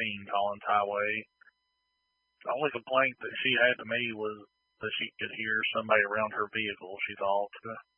Collins Highway. The only complaint that she had to me was that she could hear somebody around her vehicle, she thought.